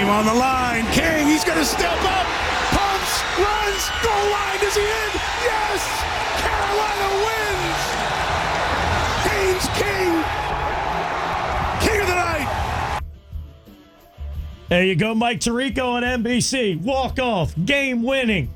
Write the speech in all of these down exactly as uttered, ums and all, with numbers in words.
on the line. King, he's going to step up. Pumps, runs, goal line. Is he in? Yes! Carolina wins! Haynes King, King of the night. There you go, Mike Tirico on N B C. Walk-off, game-winning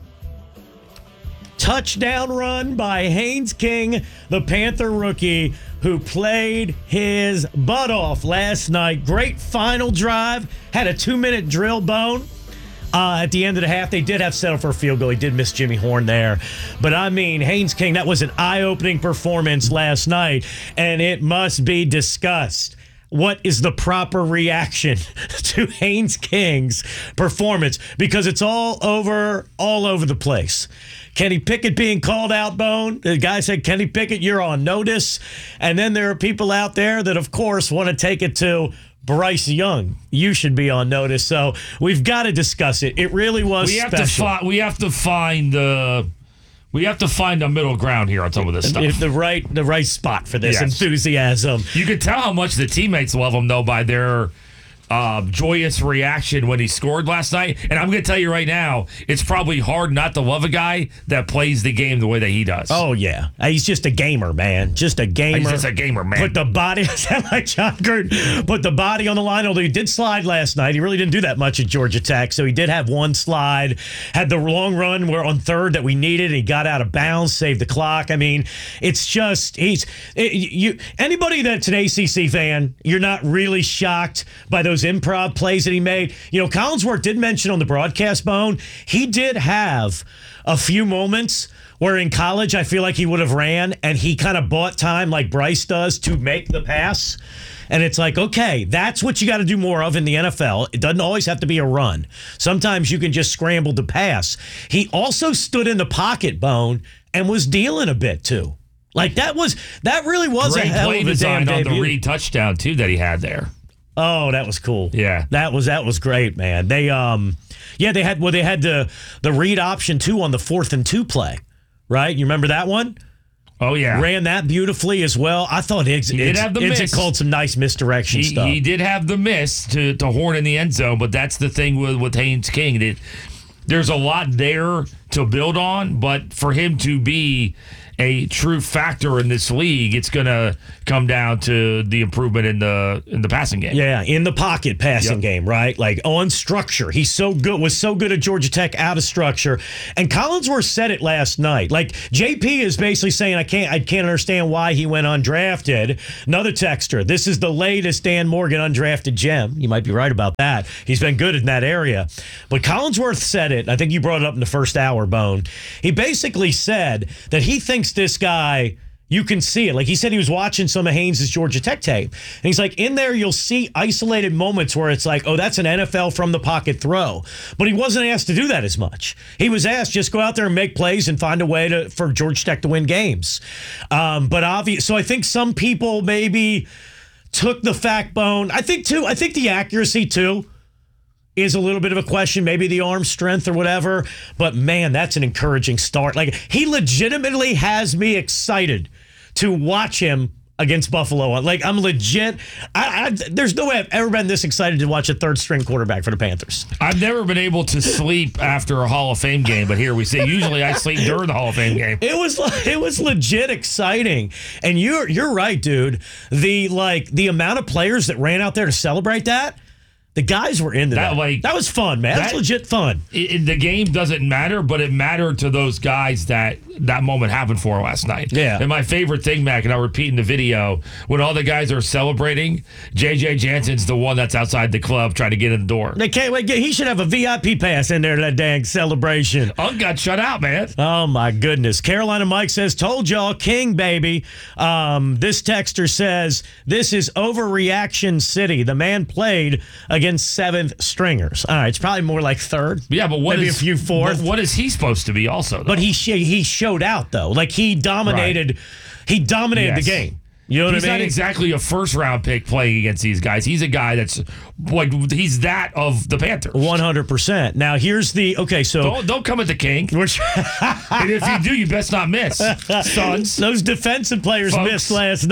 touchdown run by Haynes King, the Panther rookie, who played his butt off last night. Great final drive. Had a two-minute drill bone. Uh, at the end of the half, they did have settled for a field goal. He did miss Jimmy Horn there. But, I mean, Haynes King, that was an eye-opening performance last night, and it must be discussed. What is the proper reaction to Haynes King's performance? Because it's all over, all over the place. Kenny Pickett being called out, Bone. The guy said, Kenny Pickett, you're on notice. And then there are people out there that, of course, want to take it to Bryce Young. You should be on notice. So we've got to discuss it. It really was we have special. To fi- we have to find the... We have to find a middle ground here on some of this stuff. The right, the right spot for this yes. enthusiasm. You can tell how much the teammates love him, though, by their uh, joyous reaction when he scored last night. And I'm going to tell you right now, it's probably hard not to love a guy that plays the game the way that he does. Oh, yeah. He's just a gamer, man. Just a gamer. He's just a gamer, man. Put the body, sound like John Gruden, put the body on the line, although he did slide last night. He really didn't do that much at Georgia Tech, so he did have one slide. Had the long run where on third that we needed. He got out of bounds, saved the clock. I mean, it's just, he's, it, you. anybody that's an A C C fan, you're not really shocked by those improv plays that he made. You know, Collinsworth did mention on the broadcast, Bone, he did have a few moments where in college I feel like he would have ran and he kind of bought time like Bryce does to make the pass. And it's like, okay, that's what you got to do more of in the N F L. It doesn't always have to be a run. Sometimes you can just scramble to pass. He also stood in the pocket, Bone, and was dealing a bit too. Like that was, that really was Great a hell play of a damn design on debut. the Reed touchdown, too, that he had there. Oh, that was cool. Yeah. That was that was great, man. They um yeah, they had well they had the the read option too on the fourth and two play. Right? You remember that one? Oh yeah. Ran that beautifully as well. I thought Iggs He did have the miss. called some nice misdirection he, stuff. He did have the miss to, to Horn in the end zone, but that's the thing with, with Haynes King. That there's a lot there to build on, but for him to be a true factor in this league, it's going to come down to the improvement in the in the passing game. Yeah, in the pocket passing Yep. game, right? Like on structure. He's so good, was so good at Georgia Tech out of structure. And Collinsworth said it last night. Like J P is basically saying, I can't I can't understand why he went undrafted. Another texter, this is the latest Dan Morgan undrafted gem. You might be right about that. He's been good in that area. But Collinsworth said it, I think you brought it up in the first hour, Bone. He basically said that he thinks this guy, you can see it. Like he said he was watching some of Haynes' Georgia Tech tape. And he's like, in there you'll see isolated moments where it's like, oh, that's an N F L from the pocket throw. But he wasn't asked to do that as much. He was asked, just go out there and make plays and find a way to for Georgia Tech to win games. Um, but obvious, so I think some people maybe took the fact, Bone. I think too, I think the accuracy too is a little bit of a question, maybe the arm strength or whatever. But, man, that's an encouraging start. Like, he legitimately has me excited to watch him against Buffalo. Like, I'm legit. I, I, there's no way I've ever been this excited to watch a third-string quarterback for the Panthers. I've never been able to sleep after a Hall of Fame game, but here we see. Usually I sleep during the Hall of Fame game. It was it was legit exciting. And you're you're right, dude. The, like, the amount of players that ran out there to celebrate that, the guys were into that. That, like, that was fun, man. That's that, legit fun. It, it, the game doesn't matter, but it mattered to those guys that that moment happened for last night. Yeah. And my favorite thing, Mac, and I'll repeat in the video, when all the guys are celebrating, J J Jansen's the one that's outside the club trying to get in the door. They can't wait. He should have a V I P pass in there to that dang celebration. Unk got shut out, man. Oh, my goodness. Carolina Mike says, told y'all, King, baby. Um, this texter says, this is overreaction city. The man played against seventh stringers. All right, it's probably more like third. Yeah, but what maybe is, a few fourth. What is he supposed to be also, though? But he sh- he showed out, though. Like, he dominated, right. he dominated yes. the game. You know what he's I mean? He's not exactly a first-round pick playing against these guys. He's a guy that's, like, he's that of the Panthers. one hundred percent. Now, here's the, okay, so. Don't, don't come at the King. Which, and if you do, you best not miss, sons. Those defensive players Folks. missed last night.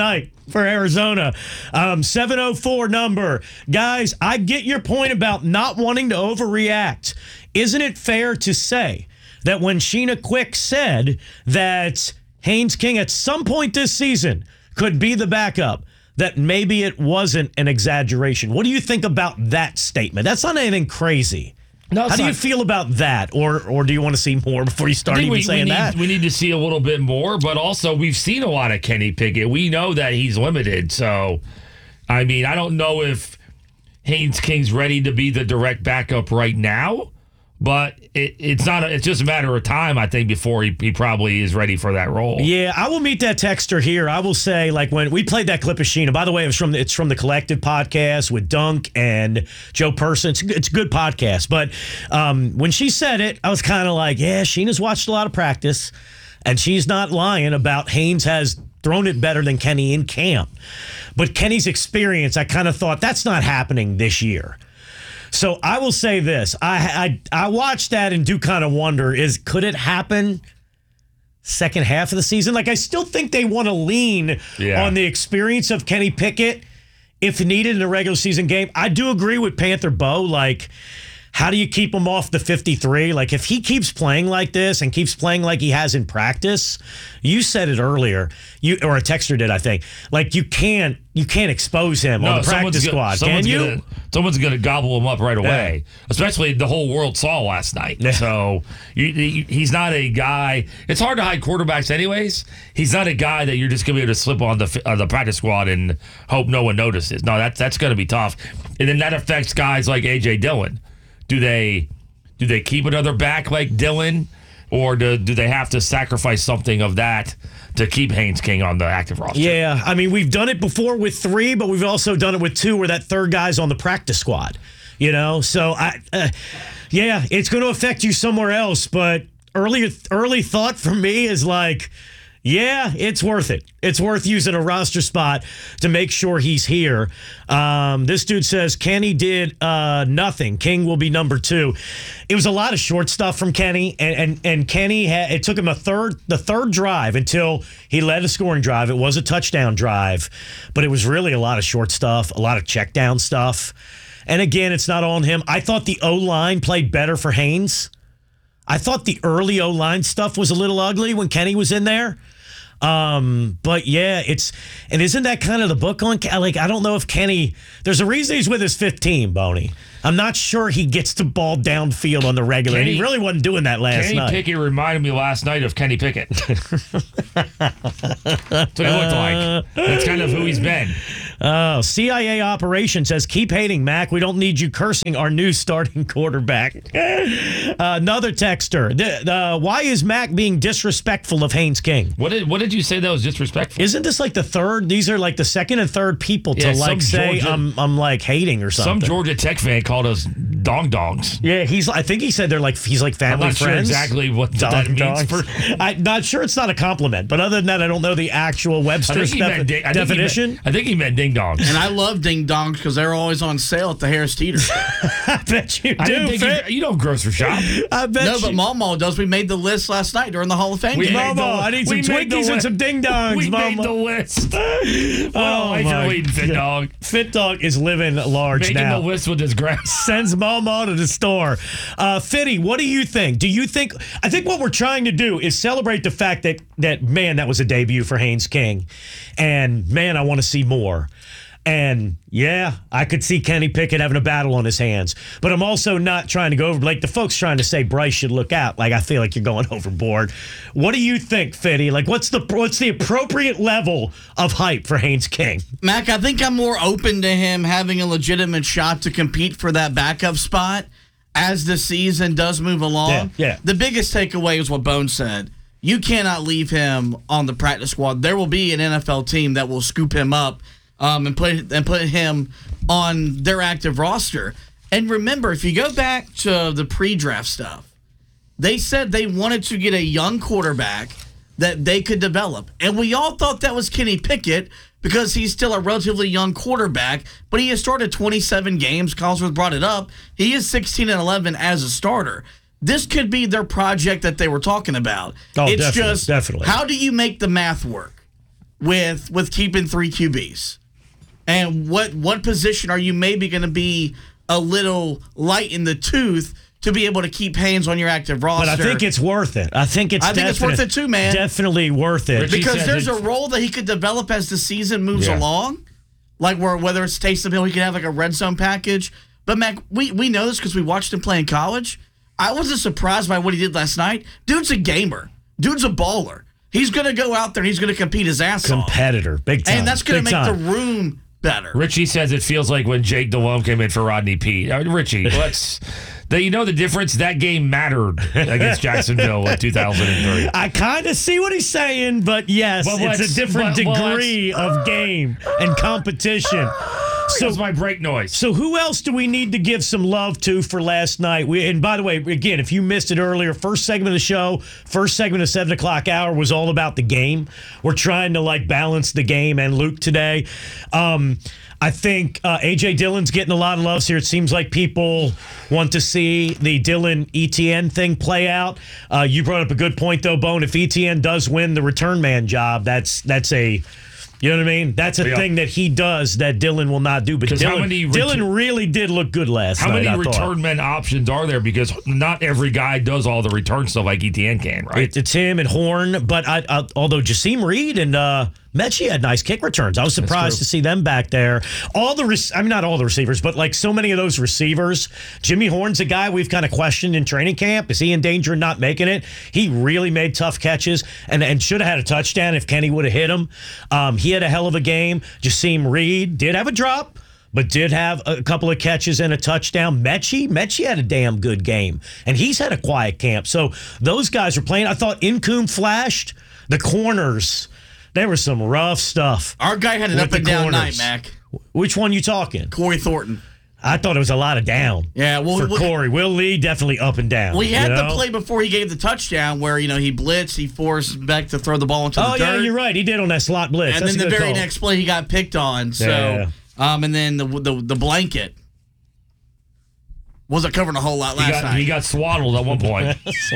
for Arizona. Um, seven oh four number. Guys, I get your point about not wanting to overreact. Isn't it fair to say that when Sheena Quick said that Haynes King at some point this season could be the backup, that maybe it wasn't an exaggeration? What do you think about that statement? That's not anything crazy. No, How do not. you feel about that? Or or do you want to see more before you start I think even we, saying we need, that? We need to see a little bit more, but also we've seen a lot of Kenny Pickett. We know that he's limited. So, I mean, I don't know if Haynes King's ready to be the direct backup right now, but it, it's not. A, it's just a matter of time, I think, before he, he probably is ready for that role. Yeah, I will meet that texter here. I will say, like, when we played that clip of Sheena, by the way, it was from the, it's from the Collective podcast with Dunk and Joe Person. It's, it's a good podcast. But um, when she said it, I was kind of like, yeah, Sheena's watched a lot of practice, and she's not lying about Haynes has thrown it better than Kenny in camp. But Kenny's experience, I kind of thought, that's not happening this year. So I will say this. I I, I watched that and do kind of wonder, is could it happen second half of the season? Like, I still think they want to lean Yeah. on the experience of Kenny Pickett if needed in a regular season game. I do agree with Panther Bo. Like, how do you keep him off the fifty-three? Like, if he keeps playing like this and keeps playing like he has in practice, you said it earlier, you or a texter did, I think. Like, you can't you can't expose him on the practice gonna, squad, can you? Gonna, someone's going to gobble him up right away. Yeah. Especially the whole world saw last night. Yeah. So you, you, he's not a guy. It's hard to hide quarterbacks, anyways. He's not a guy that you're just going to be able to slip on the uh, the practice squad and hope no one notices. No, that's that's going to be tough. And then that affects guys like A J Dillon. Do they do they keep another back like Dillon, or do, do they have to sacrifice something of that to keep Haynes King on the active roster? Yeah, I mean, we've done it before with three, but we've also done it with two where that third guy's on the practice squad, you know? So, I, uh, yeah, it's going to affect you somewhere else, but early, early thought from me is like, yeah, it's worth it. It's worth using a roster spot to make sure he's here. Um, this dude says Kenny did uh, nothing. King will be number two. It was a lot of short stuff from Kenny, and and, and Kenny had, it took him a third the third drive until he led a scoring drive. It was a touchdown drive, but it was really a lot of short stuff, a lot of check down stuff. And again, it's not on him. I thought the O-line played better for Haynes. I thought the early O-line stuff was a little ugly when Kenny was in there. Um, but yeah, it's, and isn't that kind of the book on, like, I don't know if Kenny, there's a reason he's with his fifth team, Boney. I'm not sure he gets the ball downfield on the regular. Kenny, and he really wasn't doing that last Kenny night. Kenny Pickett reminded me last night of Kenny Pickett. That's what he looked like. That's kind of who he's been. Oh, C I A Operation says, keep hating, Mac. We don't need you cursing our new starting quarterback. uh, another texter. The, the, why is Mac being disrespectful of Haynes King? What did what did you say that was disrespectful? Isn't this like the third? These are like the second and third people to Yeah, like say Georgia, I'm I'm like hating or something. Some Georgia Tech fan called us dong dongs. Yeah, he's. I think he said they're like he's like family I'm not friends. sure exactly what Dong that means. dongs. For, I'm not sure it's not a compliment, but other than that, I don't know the actual I Webster's think he defi- meant ding, I think he definition. meant- I think he meant ding dongs. And I love ding dongs because they're always on sale at the Harris Teeter. I bet you I do. didn't think Fit. you, you don't grocery shop. I bet No, you. but Mama does. We made the list last night during the Hall of Fame We game. made Mama, the- I need some we made the Twinkies and li- some ding dongs, We Mama. made the list. Oh, Oh, life my you're leading, Fit God. Dog. Fit Dog is living large Making now. the list with his grass. Sends Mama to the store. Uh, Fitty, what do you think? Do you think? I think what we're trying to do is celebrate the fact that that man, that was a debut for Haynes King, and man, I want to see more. And yeah, I could see Kenny Pickett having a battle on his hands. But I'm also not trying to go over, like the folks trying to say Bryce should look out. Like, I feel like you're going overboard. What do you think, Fitty? Like, what's the what's the appropriate level of hype for Haynes King? Mac, I think I'm more open to him having a legitimate shot to compete for that backup spot as the season does move along. Yeah, yeah. The biggest takeaway is what Bone said. You cannot leave him on the practice squad. There will be an N F L team that will scoop him up um, and put and put him on their active roster. And remember, if you go back to the pre-draft stuff, they said they wanted to get a young quarterback that they could develop. And we all thought that was Kenny Pickett because he's still a relatively young quarterback, but he has started twenty-seven games. Collinsworth brought it up. He is sixteen and eleven as a starter. This could be their project that they were talking about. Oh, it's definitely, just, definitely. how do you make the math work? with with keeping three Q Bs? And what what position are you maybe going to be a little light in the tooth to be able to keep hands on your active roster? But I think it's worth it. I think it's I think it's worth it too, man. Definitely worth it. Richie Because says there's a it's- role that he could develop as the season moves Yeah. along. Like where whether it's Taysom Hill, he could have like a red zone package. But Mac, we, we know this because we watched him play in college. I wasn't surprised by what he did last night. Dude's a gamer. Dude's a baller. He's going to go out there and he's going to compete his ass off. Competitor, big time. And that's going to Big make time. the room better. Richie says it feels like when Jake Delhomme came in for Rodney Pete. Uh, Richie, let's. That you know the difference. That game mattered against Jacksonville in two thousand three. I kind of see what he's saying, but yes, But it's let's- a different but- well, degree of game and competition. So it's my break noise. So who else do we need to give some love to for last night? We, and by the way, again, if you missed it earlier, first segment of the show, first segment of seven o'clock hour was all about the game. We're trying to like balance the game and Luke today. Um, I think uh, A J Dillon's getting a lot of love here. It seems like people want to see the Dillon E T N thing play out. Uh, you brought up a good point, though, Bone. If E T N does win the return man job, that's that's a you know what I mean? That's a Yeah. thing that he does that Dillon will not do. But 'Cause how Dillon, many ret- Dillon really did look good last How night. many I thought. return men options are there? Because not every guy does all the return stuff like E T N can, right? It, it's him and Horn, but I, I, although Jasim Reed and uh, Mechie had nice kick returns, I was surprised to see them back there. All the, rec- I mean, not all the receivers, but like so many of those receivers. Jimmy Horn's a guy we've kind of questioned in training camp. Is he in danger of not making it? He really made tough catches and, and should have had a touchdown if Kenny would have hit him. Um, he had a hell of a game. Jasim Reed did have a drop, but did have a couple of catches and a touchdown. Mechie, Mechie had a damn good game, and he's had a quiet camp. So those guys are playing. I thought Incoom flashed. The corners, there was some rough stuff. Our guy had an with up and the down corners. night, Mac. Which one you talking? Corey Thornton. I thought it was a lot of down. Yeah, well, for we- Corey. Will Lee, definitely up and down. Well, he had you the know? play before he gave the touchdown where, you know, he blitzed, he forced Beck to throw the ball into Oh, the yeah, dirt. you're right. He did on that slot blitz. And That's then a the good very call. next play, he got picked on. So, Yeah. um, and then the, the the blanket wasn't covering a whole lot He last got, night. he got swaddled at one point.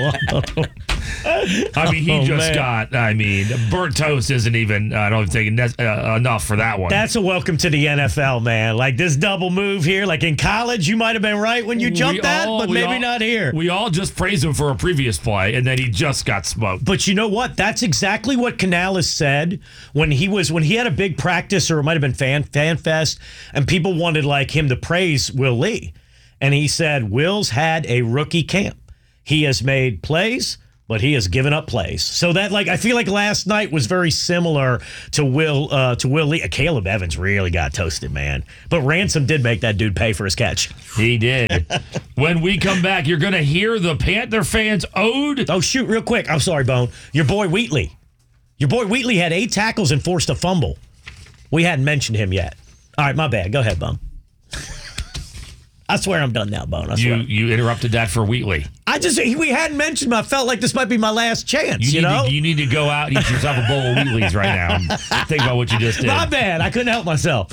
I mean, he Oh, just man. got, I mean, burnt toast isn't even, I don't think, ne- uh, enough for that one. That's a welcome to the N F L, man. Like this double move here. Like in college, you might have been right when you jumped We that, all- but we maybe all- not here. We all just praised him for a previous play, and then he just got smoked. But you know what? That's exactly what Canales said when he was when he had a big practice, or it might have been fan fan fest, and people wanted like him to praise Will Lee, and he said Will's had a rookie camp. He has made plays, but he has given up plays. So that like I feel like last night was very similar to Will uh, to Will Lee. Uh, Caleb Evans really got toasted, man. But Ransom did make that dude pay for his catch. He did. When we come back, you're going to hear the Panther fans ode. Oh shoot, real quick. I'm sorry, Bone. Your boy Wheatley. Your boy Wheatley had eight tackles and forced a fumble. We hadn't mentioned him yet. All right, my bad. Go ahead, Bone. I swear I'm done now, Bone. I You swear. you interrupted that for Wheatley. I just we hadn't mentioned him. I felt like this might be my last chance. You, You, need know, to, you need to go out and eat yourself a bowl of Wheatley's right now. And think about what you just did. my bad. I couldn't help myself.